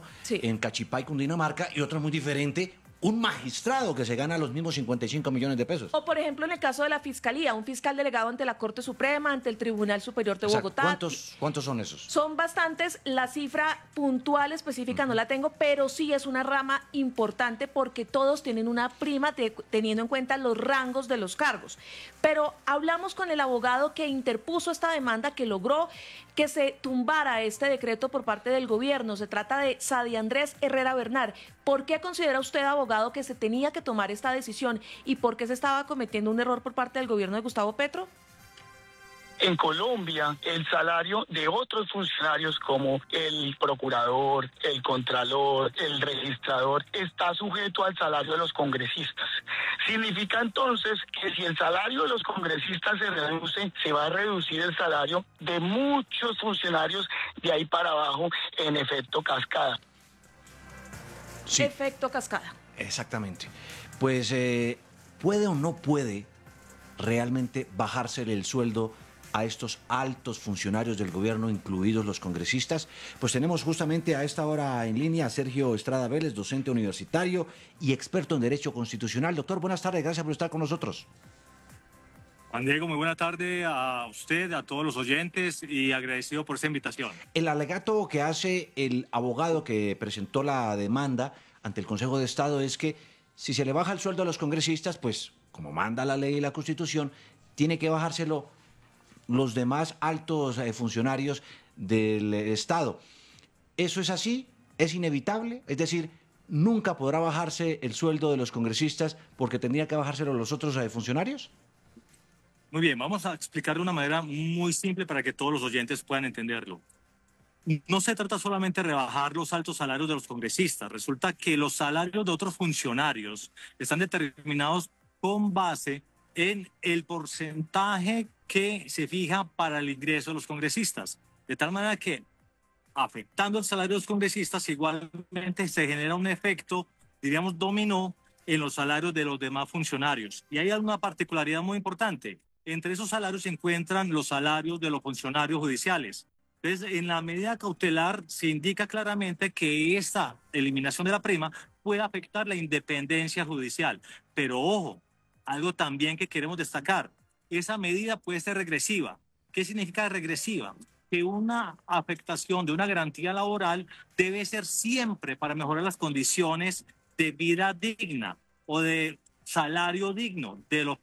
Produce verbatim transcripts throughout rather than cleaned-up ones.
sí. en Cachipay, Cundinamarca, y otro muy diferente, un magistrado que se gana los mismos cincuenta y cinco millones de pesos. O, por ejemplo, en el caso de la Fiscalía, un fiscal delegado ante la Corte Suprema, ante el Tribunal Superior de Exacto. Bogotá. ¿Cuántos, ¿Cuántos son esos? Son bastantes, la cifra puntual específica uh-huh. no la tengo, pero sí es una rama importante porque todos tienen una prima de, teniendo en cuenta los rangos de los cargos. Pero hablamos con el abogado que interpuso esta demanda, que logró que se tumbara este decreto por parte del gobierno. Se trata de Sadi Andrés Herrera Bernal. ¿Por qué considera usted, abogado, que se tenía que tomar esta decisión y por qué se estaba cometiendo un error por parte del gobierno de Gustavo Petro? En Colombia, el salario de otros funcionarios como el procurador, el contralor, el registrador, está sujeto al salario de los congresistas. Significa entonces que si el salario de los congresistas se reduce, se va a reducir el salario de muchos funcionarios de ahí para abajo en efecto cascada. Sí. Efecto cascada. Exactamente. Pues, eh, ¿puede o no puede realmente bajársele el sueldo a estos altos funcionarios del gobierno, incluidos los congresistas? Pues tenemos justamente a esta hora en línea a Sergio Estrada Vélez, docente universitario y experto en Derecho Constitucional. Doctor, buenas tardes, gracias por estar con nosotros. Juan Diego, muy buena tarde a usted, a todos los oyentes y agradecido por esta invitación. El alegato que hace el abogado que presentó la demanda ante el Consejo de Estado es que si se le baja el sueldo a los congresistas, pues como manda la ley y la Constitución, tiene que bajárselo los demás altos eh, funcionarios del eh, Estado. ¿Eso es así? ¿Es inevitable? Es decir, ¿nunca podrá bajarse el sueldo de los congresistas porque tendría que bajárselo los otros eh, funcionarios? Muy bien, vamos a explicar de una manera muy simple para que todos los oyentes puedan entenderlo. No se trata solamente de rebajar los altos salarios de los congresistas. Resulta que los salarios de otros funcionarios están determinados con base en el porcentaje que se fija para el ingreso de los congresistas. De tal manera que, afectando el salario de los congresistas, igualmente se genera un efecto, diríamos, dominó en los salarios de los demás funcionarios. Y hay una particularidad muy importante. Entre esos salarios se encuentran los salarios de los funcionarios judiciales. Entonces, en la medida cautelar se indica claramente que esta eliminación de la prima puede afectar la independencia judicial. Pero ojo, algo también que queremos destacar, esa medida puede ser regresiva. ¿Qué significa regresiva? Que una afectación de una garantía laboral debe ser siempre para mejorar las condiciones de vida digna o de salario digno de los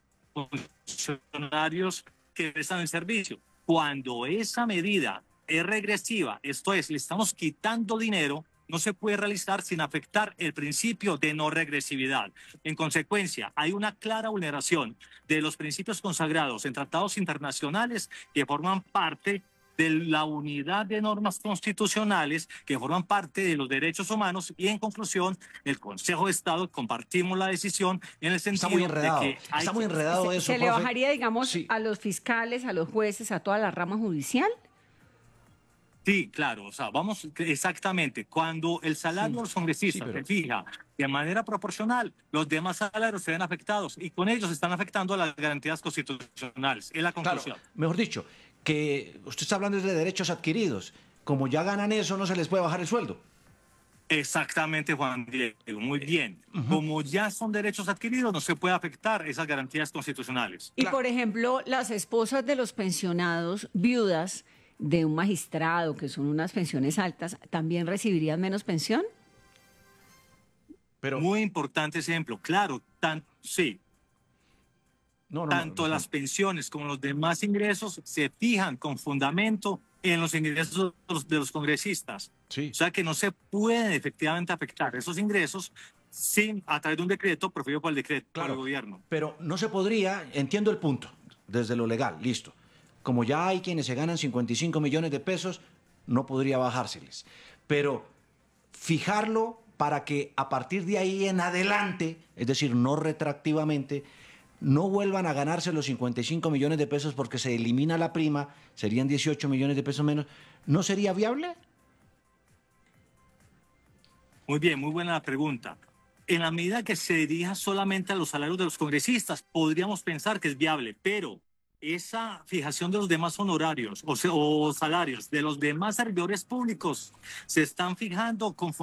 funcionarios que prestan el servicio. Cuando esa medida es regresiva, esto es, le estamos quitando dinero, no se puede realizar sin afectar el principio de no regresividad. En consecuencia, hay una clara vulneración de los principios consagrados en tratados internacionales que forman parte de la unidad de normas constitucionales, que forman parte de los derechos humanos, y en conclusión, el Consejo de Estado compartimos la decisión en el sentido está muy enredado, de que hay está muy que... enredado se, eso, ¿Se le profe? bajaría, digamos, sí. a los fiscales, a los jueces, a toda la rama judicial? Sí, claro, o sea, vamos exactamente. Cuando el salario sí, de los congresistas sí, pero... se fija de manera proporcional, los demás salarios se ven afectados y con ellos están afectando las garantías constitucionales. Es la conclusión. Claro, mejor dicho, que usted está hablando de derechos adquiridos. Como ya ganan eso, no se les puede bajar el sueldo. Exactamente, Juan Diego, muy bien. Uh-huh. Como ya son derechos adquiridos, no se puede afectar esas garantías constitucionales. Y, claro. por ejemplo, las esposas de los pensionados viudas de un magistrado, que son unas pensiones altas, ¿también recibirían menos pensión? Pero... Muy importante ejemplo. Claro, tan, sí. No, no, Tanto no, no, no. las pensiones como los demás ingresos se fijan con fundamento en los ingresos de los congresistas. Sí. O sea que no se pueden efectivamente afectar esos ingresos sin, a través de un decreto proferido por el decreto, claro, por el gobierno. Pero no se podría, entiendo el punto, desde lo legal, listo. Como ya hay quienes se ganan cincuenta y cinco millones de pesos, no podría bajárseles. Pero fijarlo para que a partir de ahí en adelante, es decir, no retroactivamente, no vuelvan a ganarse los cincuenta y cinco millones de pesos porque se elimina la prima, serían dieciocho millones de pesos menos, ¿no sería viable? Muy bien, muy buena la pregunta. En la medida que se dirija solamente a los salarios de los congresistas, podríamos pensar que es viable, pero esa fijación de los demás honorarios o, o salarios de los demás servidores públicos se están fijando con